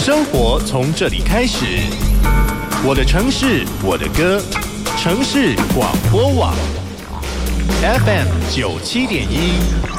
生活从这里开始，我的城市，我的歌，城市广播网 FM 97.1。